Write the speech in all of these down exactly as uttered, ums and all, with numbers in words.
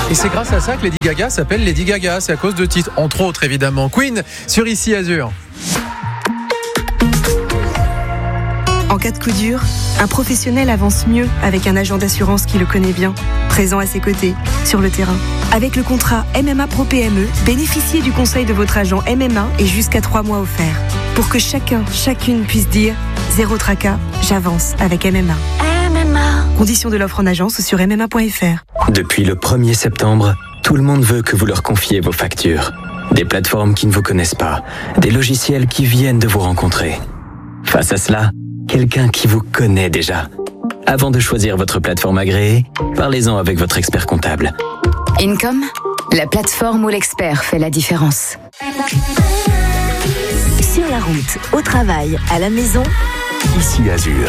Et c'est grâce à ça que Lady Gaga s'appelle Lady Gaga, c'est à cause de titres, entre autres évidemment. Queen sur Ici Azur. En cas de coup dur, un professionnel avance mieux avec un agent d'assurance qui le connaît bien, présent à ses côtés, sur le terrain. Avec le contrat M M A Pro P M E, bénéficiez du conseil de votre agent M M A et jusqu'à trois mois offerts. Pour que chacun, chacune puisse dire « Zéro tracas, j'avance avec M M A ». M M A. Conditions de l'offre en agence sur m m a point f r. Depuis le premier septembre, tout le monde veut que vous leur confiez vos factures. Des plateformes qui ne vous connaissent pas, des logiciels qui viennent de vous rencontrer. Face à cela, quelqu'un qui vous connaît déjà. Avant de choisir votre plateforme agréée, parlez-en avec votre expert comptable. Income, la plateforme où l'expert fait la différence. Sur la route, au travail, à la maison, Ici Azur.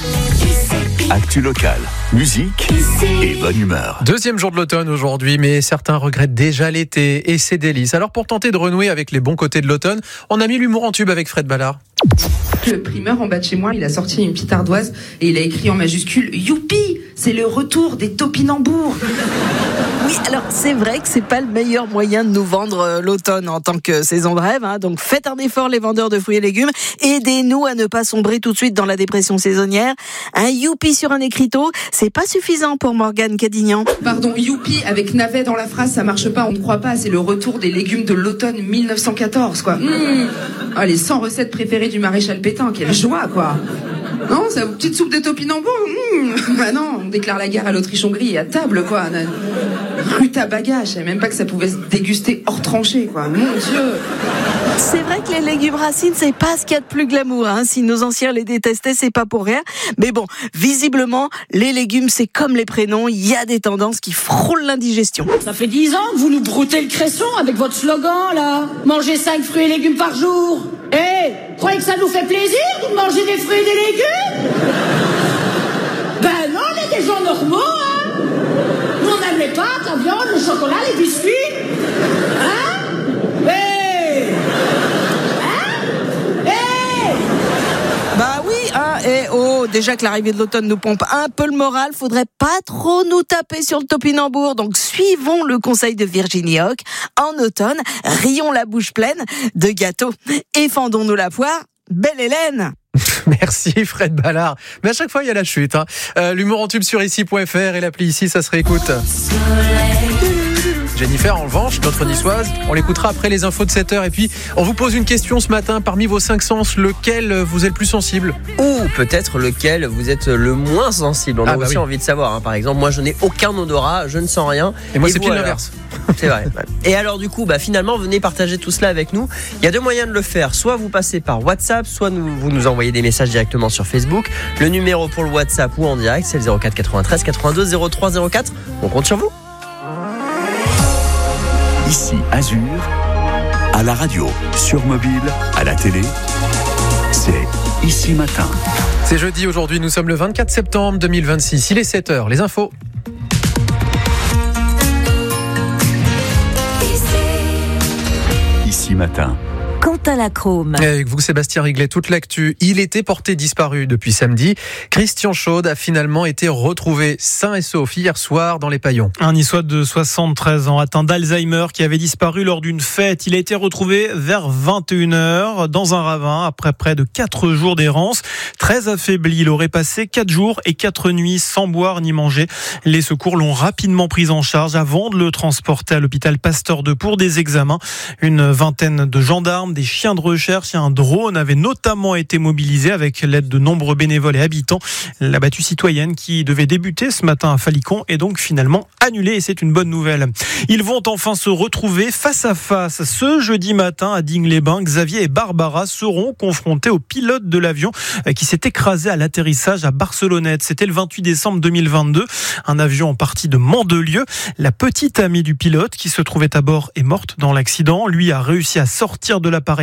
Actu locale, musique et bonne humeur. Deuxième jour de l'automne aujourd'hui, mais certains regrettent déjà l'été et ses délices. Alors pour tenter de renouer avec les bons côtés de l'automne, on a mis l'humour en tube avec Fred Ballard. Le primeur en bas de chez moi, il a sorti une petite ardoise et il a écrit en majuscule « Youpi, c'est le retour des topinambours !» Oui, alors c'est vrai que c'est pas le meilleur moyen de nous vendre euh, l'automne en tant que saison de rêve, hein, donc faites un effort les vendeurs de fruits et légumes, aidez-nous à ne pas sombrer tout de suite dans la dépression saisonnière. Un youpi sur un écriteau, c'est pas suffisant pour Morgane Cadignan. Pardon, youpi avec navet dans la phrase, ça marche pas, on ne croit pas, c'est le retour des légumes de l'automne mille neuf cent quatorze, quoi. Mmh. Ah, les cent recettes préférées du maréchal Pétain, quelle joie, quoi. Non, ça, petite soupe de topinambours, mmh. Bah non, on déclare la guerre à l'Autriche-Hongrie et à table, quoi. Rutabaga, je savais même pas que ça pouvait se déguster hors tranchée, quoi. Mon Dieu. C'est vrai que les légumes racines, c'est pas ce qu'il y a de plus glamour, hein. Si nos anciens les détestaient, c'est pas pour rien. Mais bon, visiblement, les légumes, c'est comme les prénoms, il y a des tendances qui frôlent l'indigestion. Ça fait dix ans que vous nous broutez le cresson avec votre slogan, là. Mangez cinq fruits et légumes par jour. Eh, hey, croyez que ça nous fait plaisir de manger des fruits et des légumes? Ben non, on est des gens normaux, hein. Nous, on aime les pâtes, la viande, le chocolat, les biscuits. Hein? Hey! Hein? Hey! Bah oui, hein, et oh, déjà que l'arrivée de l'automne nous pompe un peu le moral, faudrait pas trop nous taper sur le topinambour. Donc suivons le conseil de Virginie Hoc. En automne, rions la bouche pleine de gâteaux et fendons-nous la poire. Belle Hélène! Merci Fred Ballard. Mais à chaque fois il y a la chute. Hein. Euh, l'humour en tube sur ici point f r et l'appli ici, ça se réécoute. Jennifer, en revanche, notre niçoise, on l'écoutera après les infos de sept heures. Et puis, on vous pose une question ce matin. Parmi vos cinq sens, lequel vous êtes le plus sensible? Ou peut-être lequel vous êtes le moins sensible. On a ah bah aussi oui. envie de savoir. Hein. Par exemple, moi, je n'ai aucun odorat, je ne sens rien. Et moi, Et c'est vous, pile alors l'inverse. C'est vrai. Et alors, du coup, bah, finalement, venez partager tout cela avec nous. Il y a deux moyens de le faire. Soit vous passez par WhatsApp, soit nous, vous nous envoyez des messages directement sur Facebook. Le numéro pour le WhatsApp ou en direct, c'est le zéro quatre quatre-vingt-treize quatre-vingt-deux zéro trois zéro quatre. On compte sur vous. Ici Azur, à la radio, sur mobile, à la télé, c'est Ici Matin. C'est jeudi aujourd'hui, nous sommes le vingt-quatre septembre deux mille vingt-six, il est sept heures, les infos. Ici Matin. Quentin Lacrome. Avec vous, Sébastien Riglet, toute l'actu. Il était porté disparu depuis samedi. Christian Chaude a finalement été retrouvé sain et sauf hier soir dans les Paillons. Un Niçois de soixante-treize ans atteint d'Alzheimer qui avait disparu lors d'une fête. Il a été retrouvé vers vingt et une heures dans un ravin après près de quatre jours d'errance. Très affaibli, il aurait passé quatre jours et quatre nuits sans boire ni manger. Les secours l'ont rapidement pris en charge avant de le transporter à l'hôpital Pasteur deux pour des examens. Une vingtaine de gendarmes, des chiens de recherche et un drone avaient notamment été mobilisés avec l'aide de nombreux bénévoles et habitants. La battue citoyenne qui devait débuter ce matin à Falicon est donc finalement annulée et c'est une bonne nouvelle. Ils vont enfin se retrouver face à face. Ce jeudi matin à Digne-les-Bains, Xavier et Barbara seront confrontés au pilote de l'avion qui s'est écrasé à l'atterrissage à Barcelonnette. C'était le vingt-huit décembre deux mille vingt-deux. Un avion en partie de Mandelieu. La petite amie du pilote qui se trouvait à bord est morte dans l'accident. Lui a réussi à sortir de l'appareil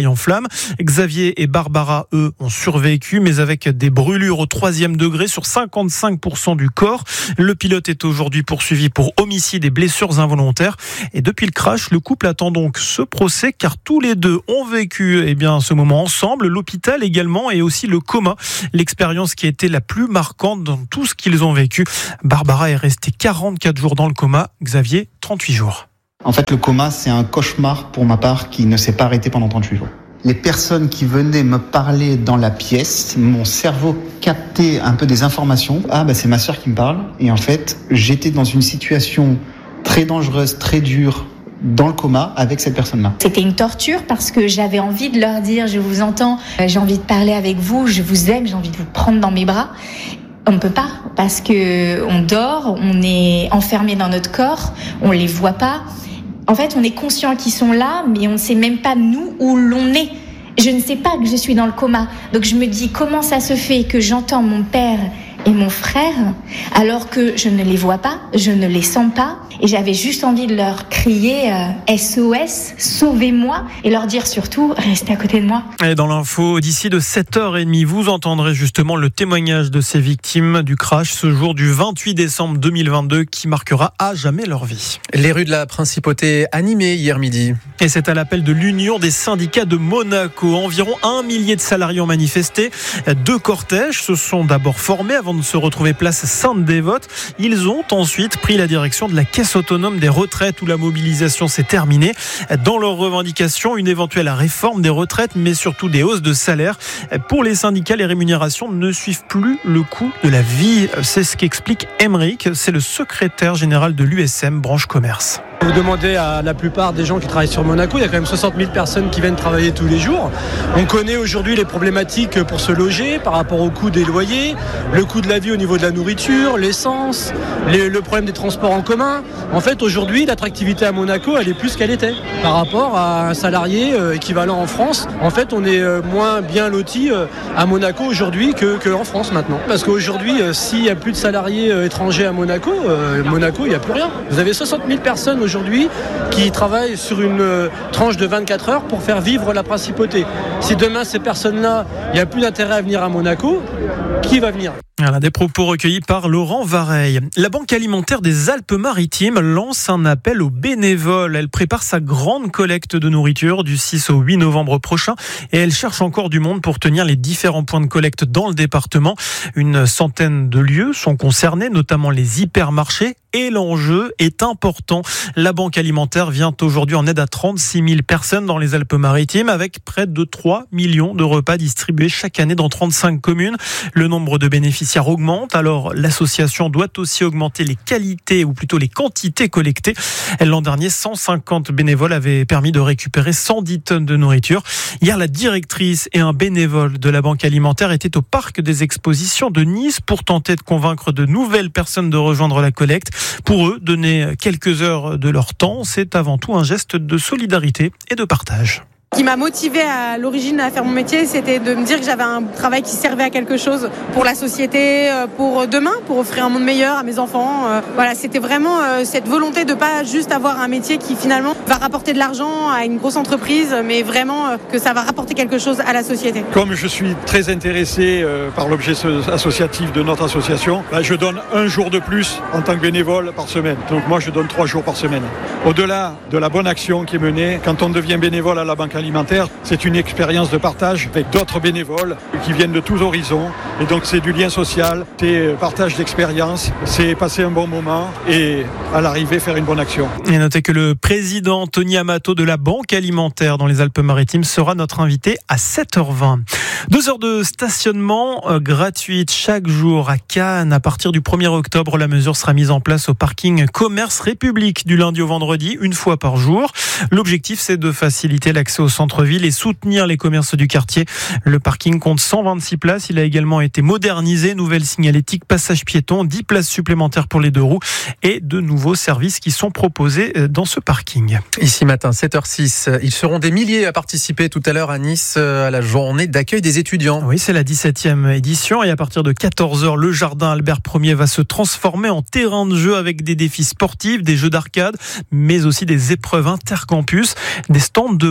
l'appareil en flammes. Xavier et Barbara, eux, ont survécu, mais avec des brûlures au troisième degré sur cinquante-cinq pour cent du corps. Le pilote est aujourd'hui poursuivi pour homicide et blessures involontaires. Et depuis le crash, le couple attend donc ce procès, car tous les deux ont vécu eh bien, ce moment ensemble, l'hôpital également et aussi le coma, l'expérience qui a été la plus marquante dans tout ce qu'ils ont vécu. Barbara est restée quarante-quatre jours dans le coma, Xavier, trente-huit jours. En fait, le coma, c'est un cauchemar pour ma part qui ne s'est pas arrêté pendant trente-huit jours. Les personnes qui venaient me parler dans la pièce, mon cerveau captait un peu des informations. Ah, bah, c'est ma sœur qui me parle. Et en fait, j'étais dans une situation très dangereuse, très dure, dans le coma avec cette personne-là. C'était une torture parce que j'avais envie de leur dire, je vous entends, j'ai envie de parler avec vous, je vous aime, j'ai envie de vous prendre dans mes bras. On ne peut pas parce que on dort, on est enfermé dans notre corps, on les voit pas. En fait, on est conscient qu'ils sont là, mais on ne sait même pas nous où l'on est. Je ne sais pas que je suis dans le coma. Donc je me dis comment ça se fait que j'entends mon père et mon frère alors que je ne les vois pas, je ne les sens pas. Et j'avais juste envie de leur crier euh, S O S, sauvez-moi, et leur dire surtout, restez à côté de moi. Et dans l'info, d'ici de sept heures trente, vous entendrez justement le témoignage de ces victimes du crash ce jour du vingt-huit décembre deux mille vingt-deux qui marquera à jamais leur vie. Les rues de la Principauté animées hier midi. Et c'est à l'appel de l'Union des syndicats de Monaco. Environ un millier de salariés ont manifesté. Deux cortèges se sont d'abord formés avant de se retrouver place Sainte-Dévote. Ils ont ensuite pris la direction de la caisse autonome des retraites où la mobilisation s'est terminée. Dans leurs revendications, une éventuelle réforme des retraites, mais surtout des hausses de salaire. Pour les syndicats, les rémunérations ne suivent plus le coût de la vie. C'est ce qu'explique Emeric, c'est le secrétaire général de l'U S M, branche commerce. Vous demandez à la plupart des gens qui travaillent sur Monaco, il y a quand même soixante mille personnes qui viennent travailler tous les jours. On connaît aujourd'hui les problématiques pour se loger par rapport au coût des loyers, le coût de la vie au niveau de la nourriture, l'essence, les, le problème des transports en commun. En fait, aujourd'hui, l'attractivité à Monaco, elle est plus qu'elle était par rapport à un salarié euh, équivalent en France. En fait, on est euh, moins bien loti euh, à Monaco aujourd'hui que, que en France maintenant. Parce qu'aujourd'hui, euh, s'il n'y a plus de salariés euh, étrangers à Monaco, euh, Monaco, il n'y a plus rien. Vous avez soixante mille personnes aujourd'hui aujourd'hui qui travaillent sur une euh, tranche de vingt-quatre heures pour faire vivre la principauté. Si demain ces personnes-là, il n'y a plus d'intérêt à venir à Monaco, qui va venir ? Voilà, des propos recueillis par Laurent Vareille. La Banque alimentaire des Alpes-Maritimes lance un appel aux bénévoles. Elle prépare sa grande collecte de nourriture du six au huit novembre prochain et elle cherche encore du monde pour tenir les différents points de collecte dans le département. Une centaine de lieux sont concernés, notamment les hypermarchés. Et l'enjeu est important. La Banque alimentaire vient aujourd'hui en aide à trente-six mille personnes dans les Alpes-Maritimes avec près de trois millions de repas distribués chaque année dans trente-cinq communes. Le nombre de bénéficiaires augmente, alors l'association doit aussi augmenter les qualités ou plutôt les quantités collectées. L'an dernier, cent cinquante bénévoles avaient permis de récupérer cent dix tonnes de nourriture. Hier, la directrice et un bénévole de la Banque alimentaire étaient au parc des expositions de Nice pour tenter de convaincre de nouvelles personnes de rejoindre la collecte. Pour eux, donner quelques heures de leur temps, c'est avant tout un geste de solidarité et de partage. Ce qui m'a motivée à l'origine à faire mon métier, c'était de me dire que j'avais un travail qui servait à quelque chose pour la société, pour demain, pour offrir un monde meilleur à mes enfants. Voilà, c'était vraiment cette volonté de pas juste avoir un métier qui finalement va rapporter de l'argent à une grosse entreprise, mais vraiment que ça va rapporter quelque chose à la société. Comme je suis très intéressé par l'objet associatif de notre association, je donne un jour de plus en tant que bénévole par semaine. Donc moi, je donne trois jours par semaine. Au-delà de la bonne action qui est menée, quand on devient bénévole à la Banque alimentaire, c'est une expérience de partage avec d'autres bénévoles qui viennent de tous horizons. Et donc c'est du lien social, c'est partage d'expérience, c'est passer un bon moment et à l'arrivée faire une bonne action. Et notez que le président Tony Amato de la Banque alimentaire dans les Alpes-Maritimes sera notre invité à sept heures vingt. Deux heures de stationnement euh, gratuite chaque jour à Cannes. À partir du premier octobre, la mesure sera mise en place au parking Commerce République du lundi au vendredi, une fois par jour. L'objectif, c'est de faciliter l'accès au centre-ville et soutenir les commerces du quartier. Le parking compte cent vingt-six places. Il a également été modernisé. Nouvelle signalétique, passage piéton, dix places supplémentaires pour les deux roues et de nouveaux services qui sont proposés dans ce parking. Ici matin, sept heures six, ils seront des milliers à participer tout à l'heure à Nice à la journée d'accueil des étudiants. Oui, c'est la dix-septième édition et à partir de quatorze heures, le jardin Albert Ier va se transformer en terrain de jeu avec des défis sportifs, des jeux d'arcade, mais aussi des épreuves intercampus, des stands de prévente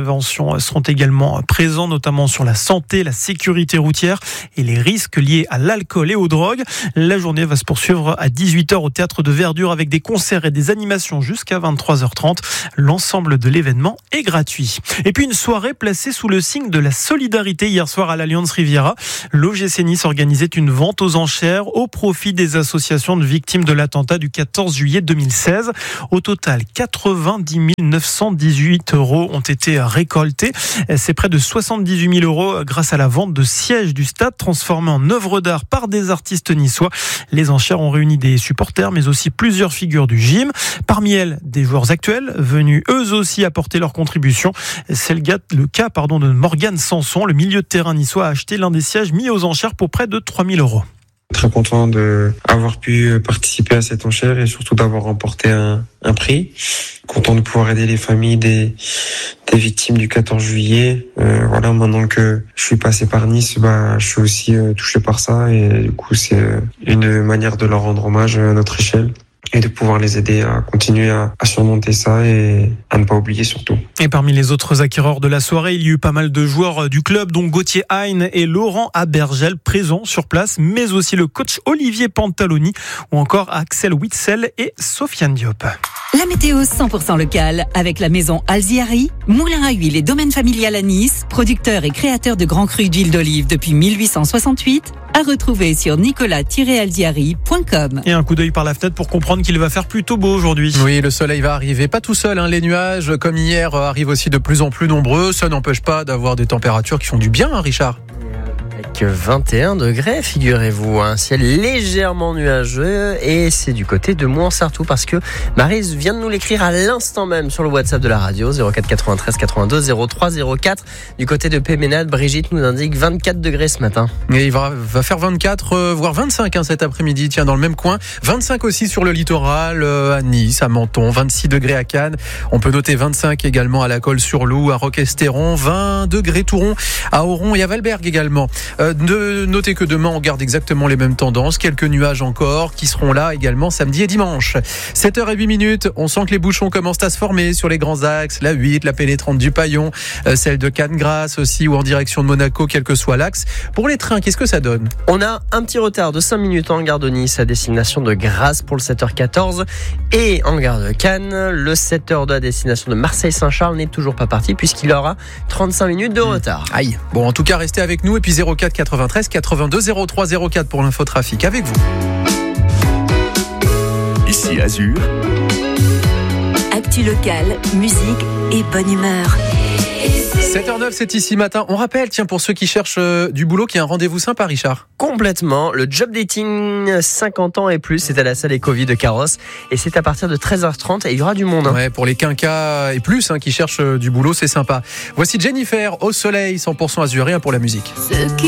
interventions seront également présents, notamment sur la santé, la sécurité routière et les risques liés à l'alcool et aux drogues. La journée va se poursuivre à dix-huit heures au Théâtre de Verdure avec des concerts et des animations jusqu'à vingt-trois heures trente. L'ensemble de l'événement est gratuit. Et puis une soirée placée sous le signe de la solidarité hier soir à l'Alliance Riviera. L'O G C Nice organisait une vente aux enchères au profit des associations de victimes de l'attentat du quatorze juillet deux mille seize. Au total, quatre-vingt-dix mille neuf cent dix-huit euros ont été récoltés. C'est près de soixante-dix-huit mille euros grâce à la vente de sièges du stade transformés en œuvres d'art par des artistes niçois. Les enchères ont réuni des supporters mais aussi plusieurs figures du gym. Parmi elles, des joueurs actuels venus eux aussi apporter leur contribution. C'est le, gars, le cas pardon, de Morgane Sanson. Le milieu de terrain niçois a acheté l'un des sièges mis aux enchères pour près de trois mille euros. Très content d'avoir pu participer à cette enchère et surtout d'avoir remporté un, un prix. Content de pouvoir aider les familles des, des victimes du quatorze juillet. Euh, voilà, maintenant que je suis passé par Nice, bah, je suis aussi euh, touché par ça et du coup c'est une manière de leur rendre hommage à notre échelle. Et de pouvoir les aider à continuer à, à surmonter ça et à ne pas oublier surtout. Et parmi les autres acquéreurs de la soirée, il y a eu pas mal de joueurs du club, dont Gauthier Hein et Laurent Abergel présents sur place, mais aussi le coach Olivier Pantaloni ou encore Axel Witzel et Sofiane Diop. La météo cent pour cent locale avec la maison Alziari, moulin à huile et domaine familial à Nice, producteur et créateur de grands crus d'huile d'olive depuis mille huit cent soixante-huit, à retrouver sur nicolas tiret alziari point com. Et un coup d'œil par la fenêtre pour comprendre qu'il va faire plutôt beau aujourd'hui. Oui, le soleil va arriver, pas tout seul, hein. Les nuages, comme hier, arrivent aussi de plus en plus nombreux. Ça n'empêche pas d'avoir des températures qui font du bien, hein, Richard. Avec vingt et un degrés, figurez-vous, un ciel légèrement nuageux et c'est du côté de Mouansartou parce que Maryse vient de nous l'écrire à l'instant même sur le WhatsApp de la radio zéro quatre quatre-vingt-treize quatre-vingt-deux zéro trois zéro quatre. Du côté de Péménade, Brigitte nous indique vingt-quatre degrés ce matin. Et il va, va faire vingt-quatre, euh, voire vingt-cinq hein, cet après-midi, tiens, dans le même coin. vingt-cinq aussi sur le littoral, euh, à Nice, à Menton, vingt-six degrés à Cannes. On peut noter vingt-cinq également à la Colle-sur-Loup, à Roquestéron, vingt degrés Touron, à Oron et à Valberg également. Euh, de noter que demain on garde exactement les mêmes tendances, quelques nuages encore qui seront là également samedi et dimanche. sept heures huit minutes, on sent que les bouchons commencent à se former sur les grands axes, la huit, la pénétrante du Paillon, euh, celle de Cannes-Grasse aussi ou en direction de Monaco, quel que soit l'axe. Pour les trains, qu'est-ce que ça donne ? On a un petit retard de cinq minutes en gare de Nice à destination de Grasse pour le sept heures quatorze et en gare de Cannes, le sept heures deux à destination de Marseille-Saint-Charles n'est toujours pas parti puisqu'il aura trente-cinq minutes de retard. Aïe. Bon, en tout cas, restez avec nous et puis zéro quatre quatre-vingt-treize quatre-vingt-deux zéro trois zéro quatre pour l'infotrafic avec vous. Ici Azur. Actu locale, musique et bonne humeur. sept heures neuf, c'est ici matin. On rappelle, tiens, pour ceux qui cherchent euh, du boulot, qu'il y a un rendez-vous sympa, Richard. Complètement. Le job dating cinquante ans et plus, c'est à la salle Ecovi de Carrosse. Et c'est à partir de treize heures trente et il y aura du monde. Hein. Ouais, pour les quinquas et plus hein, qui cherchent du boulot, c'est sympa. Voici Jennifer au soleil, cent pour cent azuréen pour la musique. Ce qui